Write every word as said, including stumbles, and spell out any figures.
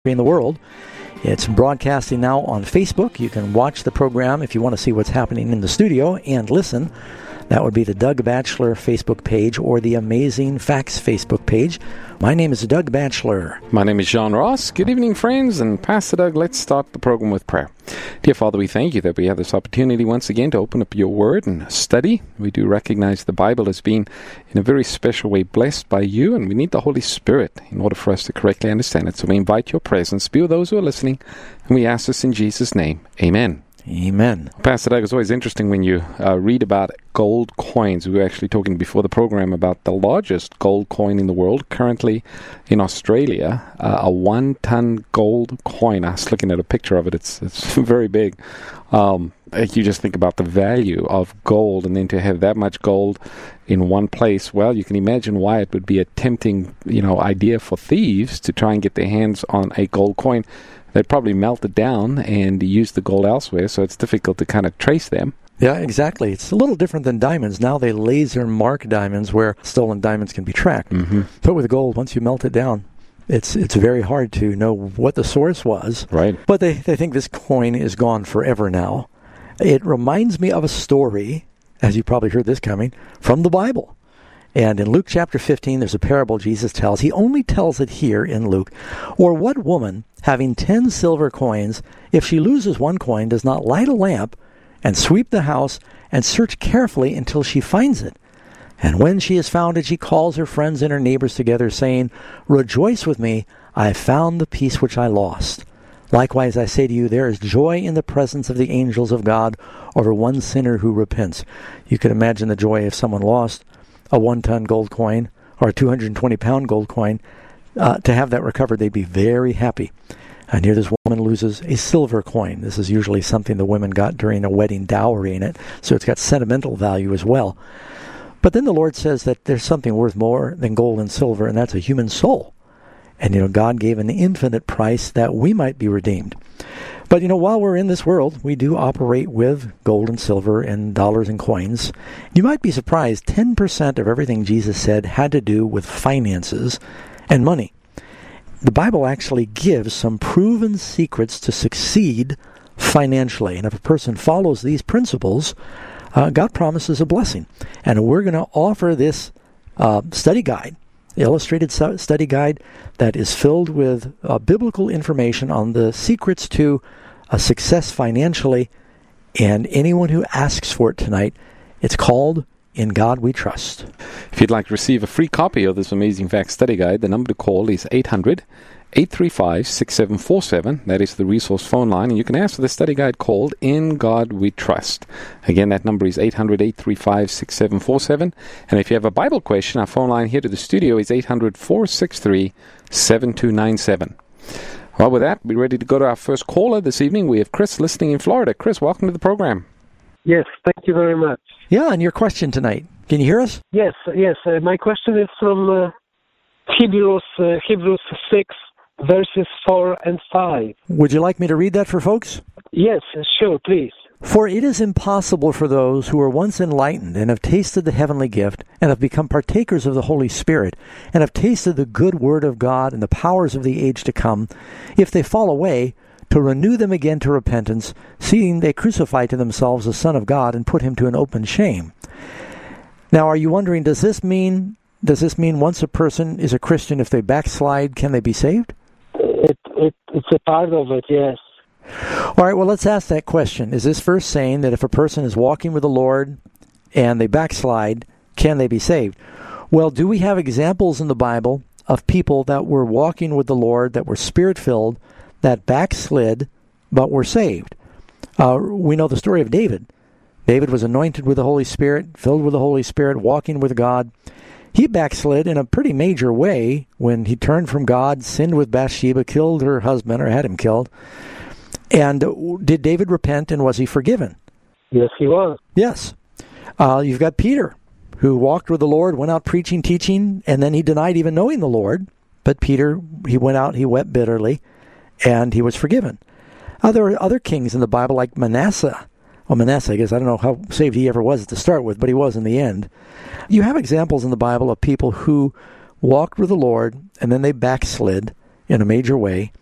in the world. It's broadcasting now on Facebook. You can watch the program if you want to see what's happening in the studio and listen. That would be the Doug Batchelor Facebook page or the Amazing Facts Facebook page. My name is Doug Batchelor. My name is John Ross. Good evening, friends. And Pastor Doug, let's start the program with prayer. Dear Father, we thank you that we have this opportunity once again to open up your word and study. We do recognize the Bible as being in a very special way blessed by you, and we need the Holy Spirit in order for us to correctly understand it. So we invite your presence. Be with those who are listening, and we ask this in Jesus' name. Amen. Amen. Pastor Doug, it's always interesting when you uh, read about gold coins. We were actually talking before the program about the largest gold coin in the world, currently in Australia, uh, a one-ton gold coin. I was looking at a picture of it. It's it's very big. Um, you just think about the value of gold, and then to have that much gold in one place, well, you can imagine why it would be a tempting, you know, idea for thieves to try and get their hands on a gold coin. They'd probably melt it down and use the gold elsewhere, so it's difficult to kind of trace them. Yeah, exactly. It's a little different than diamonds. Now they laser mark diamonds where stolen diamonds can be tracked. Mm-hmm. But with gold, once you melt it down, it's it's very hard to know what the source was. Right. But they, they think this coin is gone forever now. It reminds me of a story, as you probably heard this coming, from the Bible. And in Luke chapter fifteen, there's a parable Jesus tells. He only tells it here in Luke. Or what woman, having ten silver coins, if she loses one coin, does not light a lamp and sweep the house and search carefully until she finds it? And when she has found it, she calls her friends and her neighbors together, saying, Rejoice with me, I have found the piece which I lost. Likewise, I say to you, there is joy in the presence of the angels of God over one sinner who repents. You can imagine the joy if someone lost a one-ton gold coin or a two hundred twenty pound gold coin. Uh, to have that recovered, they'd be very happy. And here this woman loses a silver coin. This is usually something the women got during a wedding dowry in it, so it's got sentimental value as well. But then the Lord says that there's something worth more than gold and silver, and that's a human soul. And, you know, God gave an infinite price that we might be redeemed. But, you know, while we're in this world, we do operate with gold and silver and dollars and coins. You might be surprised, ten percent of everything Jesus said had to do with finances and money. The Bible actually gives some proven secrets to succeed financially. And if a person follows these principles, uh, God promises a blessing. And we're going to offer this uh, study guide, illustrated study guide that is filled with uh, biblical information on the secrets to uh, success financially. And anyone who asks for it tonight, it's called In God We Trust. If you'd like to receive a free copy of this Amazing Facts Study Guide, the number to call is eight hundred, eight three five, six seven four seven. That is the resource phone line, and you can ask for the study guide called In God We Trust. Again, that number is eight hundred, eight three five, six seven four seven. And if you have a Bible question, our phone line here to the studio is eight hundred, four six three, seven two nine seven. Well, with that, we're ready to go to our first caller this evening. We have Chris listening in Florida. Chris, welcome to the program. Yes, thank you very much. Yeah, and your question tonight. Can you hear us? Yes, yes. Uh, my question is from uh, Hebrews, uh, Hebrews six, verses four and five. Would you like me to read that for folks? Yes, sure, please. For it is impossible for those who were once enlightened and have tasted the heavenly gift and have become partakers of the Holy Spirit and have tasted the good word of God and the powers of the age to come, if they fall away, to renew them again to repentance, seeing they crucify to themselves the Son of God and put him to an open shame. Now, are you wondering, does this mean does this mean once a person is a Christian, if they backslide, can they be saved? It, it it's a part of it, yes. All right, well, let's ask that question. Is this verse saying that if a person is walking with the Lord and they backslide, can they be saved? Well, do we have examples in the Bible of people that were walking with the Lord, that were Spirit-filled, that backslid, but were saved? Uh, we know the story of David. David was anointed with the Holy Spirit, filled with the Holy Spirit, walking with God. He backslid in a pretty major way when he turned from God, sinned with Bathsheba, killed her husband, or had him killed. And did David repent, and was he forgiven? Yes, he was. Yes. Uh, you've got Peter, who walked with the Lord, went out preaching, teaching, and then he denied even knowing the Lord. But Peter, he went out, he wept bitterly, and he was forgiven. Uh, there are other kings in the Bible, like Manasseh. Well, Manasseh, I guess, I don't know how saved he ever was to start with, but he was in the end. You have examples in the Bible of people who walked with the Lord, and then they backslid in a major way.